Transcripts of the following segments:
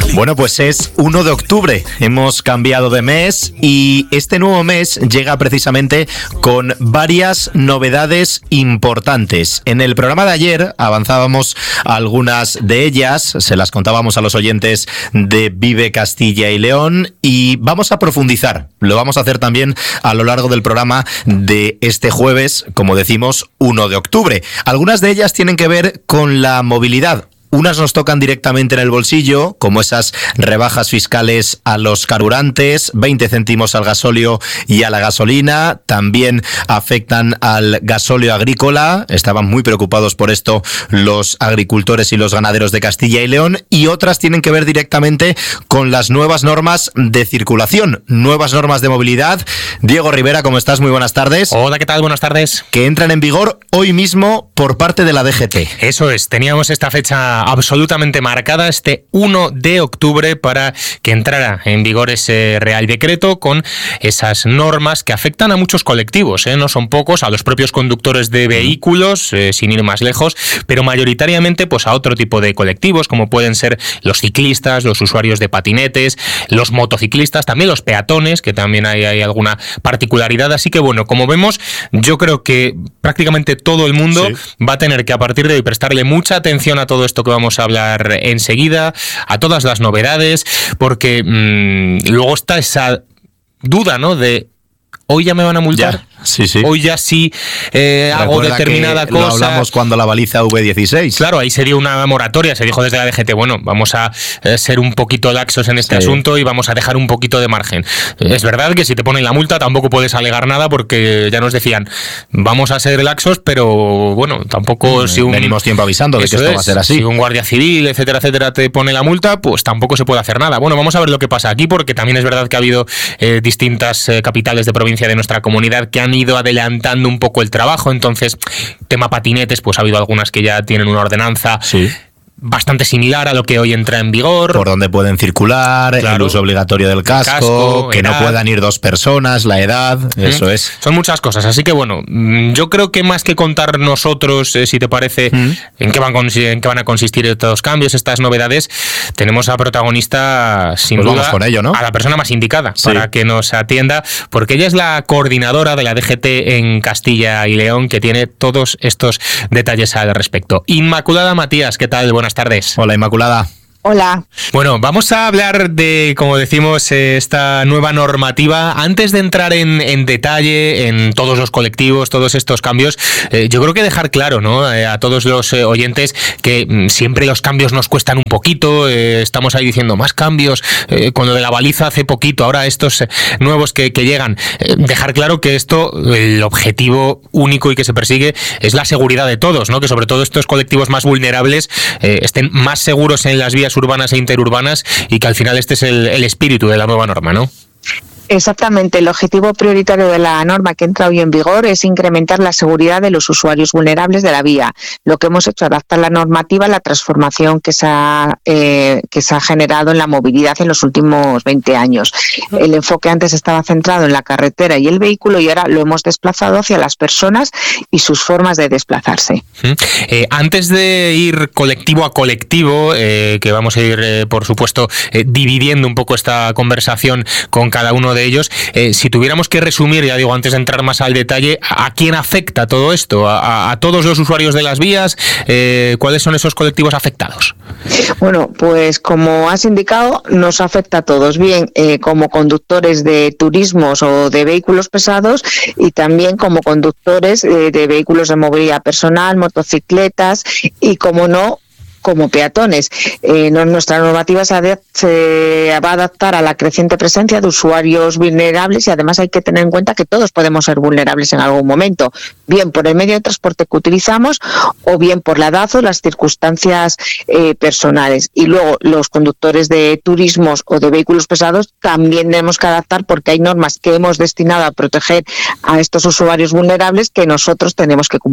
Bueno, pues es 1 de octubre, hemos cambiado de mes y este nuevo mes llega precisamente con varias novedades importantes. En el programa de ayer avanzábamos algunas de ellas, se las contábamos a los oyentes de Vive Castilla y León y vamos a profundizar. Lo vamos a hacer también a lo largo del programa de este jueves, como decimos, 1 de octubre. Algunas de ellas tienen que ver con la movilidad. Unas nos tocan directamente en el bolsillo, como esas rebajas fiscales a los carburantes, 20 céntimos al gasóleo y a la gasolina. También afectan al gasóleo agrícola. Estaban muy preocupados por esto los agricultores y los ganaderos de Castilla y León. Y otras tienen que ver directamente con las nuevas normas de circulación, nuevas normas de movilidad. Diego Rivera, ¿cómo estás? Muy buenas tardes. Hola, ¿qué tal? Buenas tardes. Que entran en vigor hoy mismo por parte de la DGT. Eso es, teníamos esta fecha absolutamente marcada, este 1 de octubre, para que entrara en vigor ese Real Decreto con esas normas que afectan a muchos colectivos, no son pocos, a los propios conductores de vehículos, sin ir más lejos, pero mayoritariamente pues a otro tipo de colectivos, como pueden ser los ciclistas, los usuarios de patinetes, los motociclistas, también los peatones, que también hay alguna particularidad. Así que bueno, como vemos, yo creo que prácticamente todo el mundo va a tener que a partir de hoy prestarle mucha atención a todo esto que vamos a hablar enseguida, a todas las novedades, porque luego está esa duda, ¿no? De hoy ya me van a multar. Sí. Hoy ya sí hago determinada cosa. Lo hablamos cuando la baliza V16. Claro, ahí se dio una moratoria, se dijo desde la DGT, bueno, vamos a ser un poquito laxos en este asunto y vamos a dejar un poquito de margen. Es verdad que si te ponen la multa tampoco puedes alegar nada, porque ya nos decían, vamos a ser laxos, pero bueno, tampoco si venimos tiempo avisando de que esto va a ser así. Si un guardia civil, etcétera, te pone la multa, pues tampoco se puede hacer nada. Bueno, vamos a ver lo que pasa aquí, porque también es verdad que ha habido distintas capitales de provincia de nuestra comunidad que han ido adelantando un poco el trabajo. Entonces, tema patinetes, pues ha habido algunas que ya tienen una ordenanza bastante similar a lo que hoy entra en vigor. Por donde pueden circular, el uso obligatorio del casco, que edad, no puedan ir 2 personas, la edad, eso es. Son muchas cosas, así que bueno, yo creo que más que contar nosotros, si te parece, en qué van a consistir estos cambios, estas novedades, tenemos a protagonista, sin duda, vamos con ello, ¿no? A la persona más indicada para que nos atienda, porque ella es la coordinadora de la DGT en Castilla y León, que tiene todos estos detalles al respecto. Inmaculada Matías, ¿qué tal? Buenas tardes. Hola, Inmaculada. Hola. Bueno, vamos a hablar de, como decimos, esta nueva normativa. Antes de entrar en detalle en todos los colectivos, todos estos cambios, yo creo que dejar claro, ¿no?, a todos los oyentes que siempre los cambios nos cuestan un poquito. Estamos ahí diciendo más cambios, con lo de la baliza hace poquito, ahora estos nuevos que llegan. Dejar claro que esto, el objetivo único y que se persigue es la seguridad de todos, ¿no?, que sobre todo estos colectivos más vulnerables estén más seguros en las vías urbanas e interurbanas, y que al final este es el espíritu de la nueva norma, ¿no? Exactamente, el objetivo prioritario de la norma que entra hoy en vigor es incrementar la seguridad de los usuarios vulnerables de la vía. Lo que hemos hecho es adaptar la normativa a la transformación que se ha generado en la movilidad en los últimos 20 años. El enfoque antes estaba centrado en la carretera y el vehículo, y ahora lo hemos desplazado hacia las personas y sus formas de desplazarse. Antes de ir colectivo a colectivo, que vamos a ir, por supuesto, dividiendo un poco esta conversación con cada uno de ellos, si tuviéramos que resumir, ya digo, antes de entrar más al detalle, ¿a quién afecta todo esto? ¿A todos los usuarios de las vías? ¿Cuáles son esos colectivos afectados? Bueno, pues como has indicado, nos afecta a todos, bien como conductores de turismos o de vehículos pesados, y también como conductores de vehículos de movilidad personal, motocicletas y, como no, como peatones. Nuestra normativa se va a adaptar a la creciente presencia de usuarios vulnerables, y además hay que tener en cuenta que todos podemos ser vulnerables en algún momento, bien por el medio de transporte que utilizamos o bien por la edad o las circunstancias personales. Y luego los conductores de turismos o de vehículos pesados también tenemos que adaptar, porque hay normas que hemos destinado a proteger a estos usuarios vulnerables que nosotros tenemos que cumplir.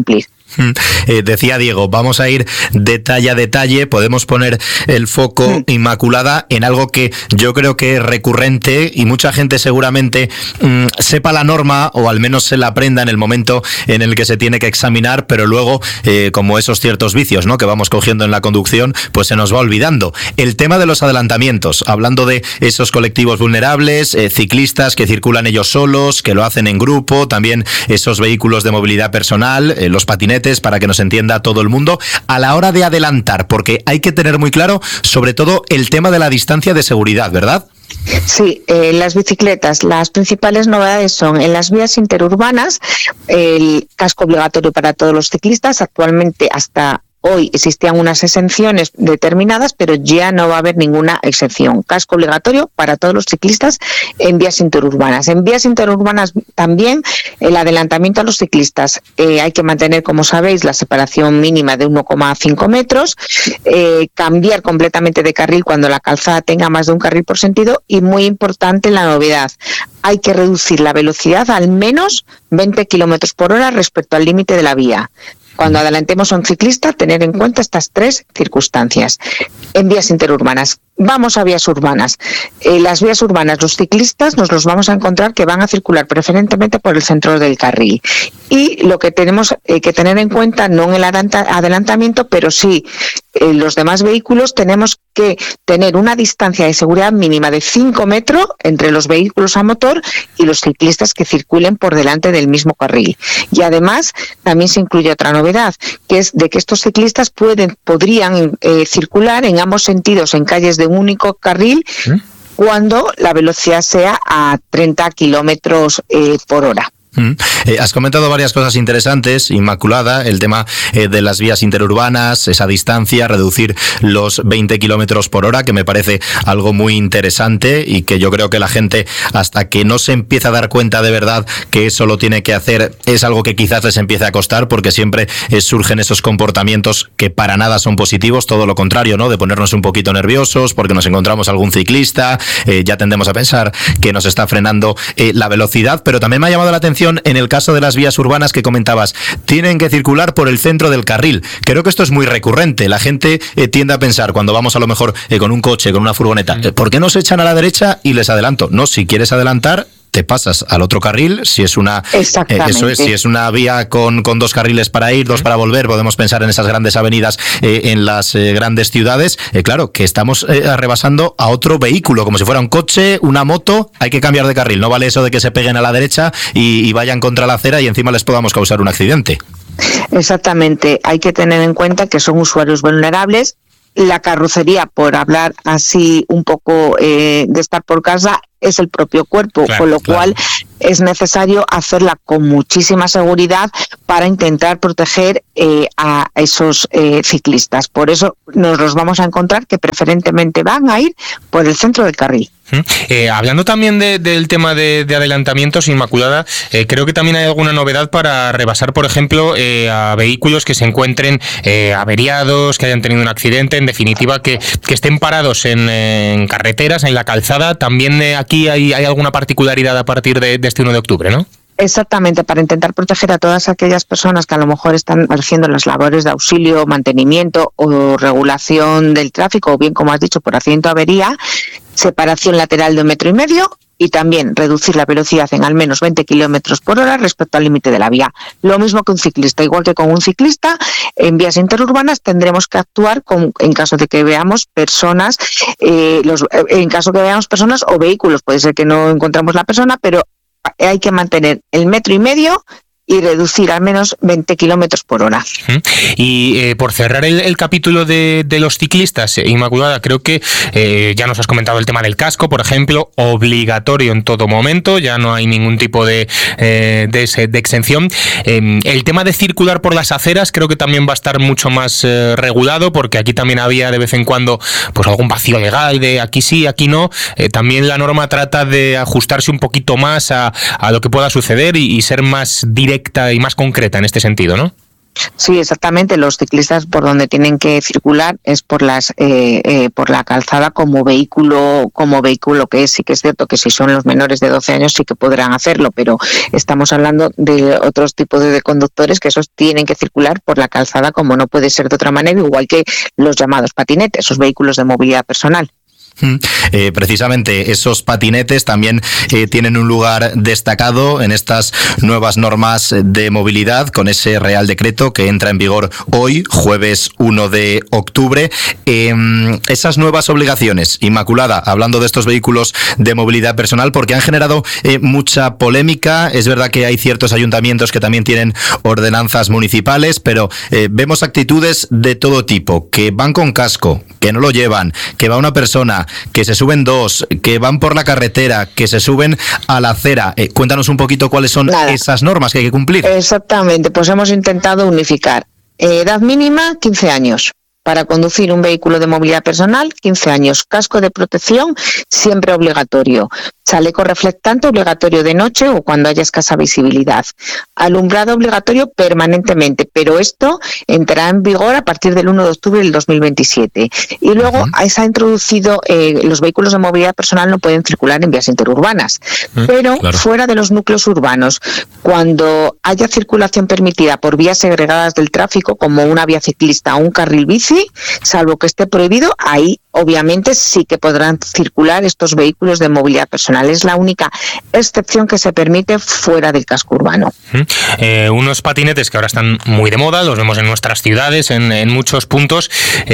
Decía Diego, vamos a ir detalle a detalle, podemos poner el foco, Inmaculada, en algo que yo creo que es recurrente y mucha gente seguramente sepa la norma o al menos se la aprenda en el momento en el que se tiene que examinar, pero luego, como esos ciertos vicios, ¿no?, que vamos cogiendo en la conducción, pues se nos va olvidando. El tema de los adelantamientos, hablando de esos colectivos vulnerables, ciclistas que circulan ellos solos, que lo hacen en grupo, también esos vehículos de movilidad personal, los patinetes, para que nos entienda todo el mundo, a la hora de adelantar, porque hay que tener muy claro, sobre todo, el tema de la distancia de seguridad, ¿verdad? Sí, las bicicletas, las principales novedades son en las vías interurbanas, el casco obligatorio para todos los ciclistas. Actualmente, hasta hoy, existían unas exenciones determinadas, pero ya no va a haber ninguna excepción. Casco obligatorio para todos los ciclistas en vías interurbanas. En vías interurbanas también el adelantamiento a los ciclistas. Hay que mantener, como sabéis, la separación mínima de 1,5 metros, cambiar completamente de carril cuando la calzada tenga más de un carril por sentido y, muy importante, la novedad, hay que reducir la velocidad al menos 20 kilómetros por hora respecto al límite de la vía. Cuando adelantemos a un ciclista, tener en cuenta estas tres circunstancias. En vías interurbanas. Vamos a vías urbanas. Las vías urbanas, los ciclistas nos los vamos a encontrar que van a circular preferentemente por el centro del carril. Y lo que tenemos que tener en cuenta, no en el adelantamiento, pero sí los demás vehículos, tenemos que tener una distancia de seguridad mínima de 5 metros entre los vehículos a motor y los ciclistas que circulen por delante del mismo carril. Y además también se incluye otra novedad, que es de que estos ciclistas podrían circular en ambos sentidos en calles de un único carril cuando la velocidad sea a 30 kilómetros por hora. Has comentado varias cosas interesantes, Inmaculada, el tema de las vías interurbanas, esa distancia, reducir los 20 kilómetros por hora, que me parece algo muy interesante y que yo creo que la gente, hasta que no se empieza a dar cuenta de verdad que eso lo tiene que hacer, es algo que quizás les empiece a costar, porque siempre surgen esos comportamientos que para nada son positivos, todo lo contrario, ¿no?, de ponernos un poquito nerviosos porque nos encontramos algún ciclista, ya tendemos a pensar que nos está frenando la velocidad, pero también me ha llamado la atención en el caso de las vías urbanas que comentabas, tienen que circular por el centro del carril. Creo que esto es muy recurrente. La gente tiende a pensar, cuando vamos a lo mejor con un coche, con una furgoneta, ¿por qué no se echan a la derecha y les adelanto? No, si quieres adelantar, te pasas al otro carril. Si es una si es una vía con dos carriles para ir, dos para volver, podemos pensar en esas grandes avenidas en las grandes ciudades, claro, que estamos rebasando a otro vehículo, como si fuera un coche, una moto, hay que cambiar de carril. No vale eso de que se peguen a la derecha y vayan contra la acera y encima les podamos causar un accidente. Exactamente, hay que tener en cuenta que son usuarios vulnerables. La carrocería, por hablar así un poco de estar por casa, es el propio cuerpo, claro, con lo cual es necesario hacerla con muchísima seguridad para intentar proteger a esos ciclistas. Por eso nos los vamos a encontrar que preferentemente van a ir por el centro del carril. Hablando también del tema de adelantamientos, Inmaculada, creo que también hay alguna novedad para rebasar, por ejemplo, a vehículos que se encuentren averiados, que hayan tenido un accidente, en definitiva, que estén parados en carreteras, en la calzada. También aquí hay alguna particularidad a partir de este 1 de octubre, ¿no? Exactamente, para intentar proteger a todas aquellas personas que a lo mejor están haciendo las labores de auxilio, mantenimiento o regulación del tráfico, o bien, como has dicho, por accidente o avería, separación lateral de 1,5 metros y también reducir la velocidad en al menos 20 kilómetros por hora respecto al límite de la vía. Lo mismo que un ciclista, igual que con un ciclista, en vías interurbanas tendremos que actuar en caso de que veamos personas, personas o vehículos. Puede ser que no encontremos la persona, pero hay que mantener el 1,5 metros y reducir al menos 20 kilómetros por hora. Y por cerrar el capítulo de los ciclistas, Inmaculada, creo que ya nos has comentado el tema del casco, por ejemplo, obligatorio en todo momento, ya no hay ningún tipo de exención. El tema de circular por las aceras creo que también va a estar mucho más regulado, porque aquí también había de vez en cuando pues algún vacío legal de aquí sí, aquí no. También la norma trata de ajustarse un poquito más a lo que pueda suceder y ser más directa y más concreta en este sentido, ¿no? Sí, exactamente. Los ciclistas por donde tienen que circular es por por la calzada como vehículo que es. Sí que es cierto que si son los menores de 12 años sí que podrán hacerlo, pero estamos hablando de otros tipos de conductores que esos tienen que circular por la calzada como no puede ser de otra manera, igual que los llamados patinetes, esos vehículos de movilidad personal. Precisamente esos patinetes también tienen un lugar destacado en estas nuevas normas de movilidad, con ese Real Decreto que entra en vigor hoy, jueves 1 de octubre. Esas nuevas obligaciones, Inmaculada, hablando de estos vehículos de movilidad personal, porque han generado mucha polémica. Es verdad que hay ciertos ayuntamientos que también tienen ordenanzas municipales, pero vemos actitudes de todo tipo, que van con casco, que no lo llevan, que va una persona, que se suben dos, que van por la carretera, que se suben a la acera. Cuéntanos un poquito cuáles son esas normas que hay que cumplir. Exactamente, pues hemos intentado unificar. Edad mínima, 15 años. Para conducir un vehículo de movilidad personal, 15 años. Casco de protección, siempre obligatorio. Chaleco reflectante obligatorio de noche o cuando haya escasa visibilidad. Alumbrado obligatorio permanentemente, pero esto entrará en vigor a partir del 1 de octubre del 2027. Y luego se ha introducido, los vehículos de movilidad personal no pueden circular en vías interurbanas, pero fuera de los núcleos urbanos, cuando haya circulación permitida por vías segregadas del tráfico, como una vía ciclista o un carril bici, salvo que esté prohibido, ahí obviamente sí que podrán circular estos vehículos de movilidad personal. Es la única excepción que se permite fuera del casco urbano. Unos patinetes que ahora están muy de moda, los vemos en nuestras ciudades, en muchos puntos,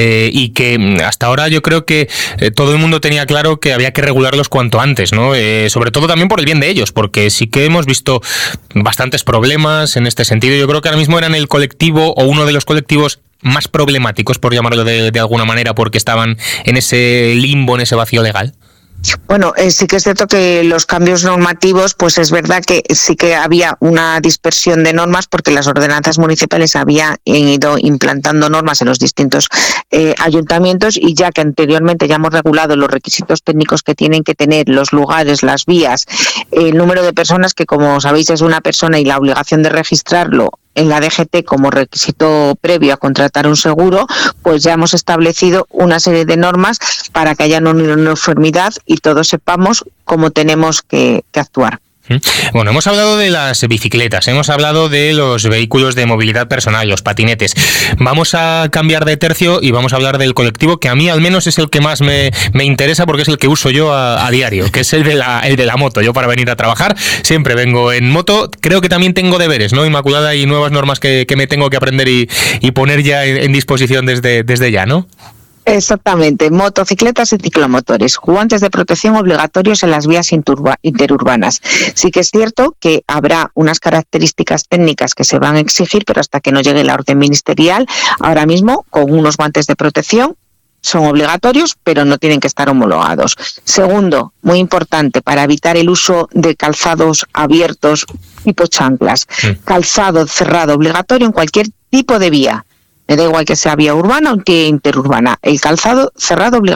y que hasta ahora yo creo que todo el mundo tenía claro que había que regularlos cuanto antes, ¿no? Sobre todo también por el bien de ellos, porque sí que hemos visto bastantes problemas en este sentido. Yo creo que ahora mismo eran el colectivo o uno de los colectivos más problemáticos, por llamarlo de alguna manera, porque estaban en ese limbo, en ese vacío legal. Bueno, sí que es cierto que los cambios normativos, pues es verdad que sí que había una dispersión de normas porque las ordenanzas municipales habían ido implantando normas en los distintos ayuntamientos, y ya que anteriormente ya hemos regulado los requisitos técnicos que tienen que tener los lugares, las vías, el número de personas, que como sabéis es una persona, y la obligación de registrarlo en la DGT como requisito previo a contratar un seguro, pues ya hemos establecido una serie de normas para que haya una uniformidad y todos sepamos cómo tenemos que actuar. Bueno, hemos hablado de las bicicletas, hemos hablado de los vehículos de movilidad personal, los patinetes. Vamos a cambiar de tercio y vamos a hablar del colectivo que a mí al menos es el que más me interesa, porque es el que uso yo a diario, que es el de la moto. Yo para venir a trabajar siempre vengo en moto. Creo que también tengo deberes, ¿no, Inmaculada? Y nuevas normas que me tengo que aprender y poner ya en disposición desde ya, ¿no? Exactamente, motocicletas y ciclomotores, guantes de protección obligatorios en las vías interurbanas. Sí que es cierto que habrá unas características técnicas que se van a exigir, pero hasta que no llegue la orden ministerial, ahora mismo con unos guantes de protección son obligatorios, pero no tienen que estar homologados. Segundo, muy importante, para evitar el uso de calzados abiertos tipo chanclas, calzado cerrado obligatorio en cualquier tipo de vía. Me da igual que sea vía urbana o que interurbana. El calzado cerrado obligatorio.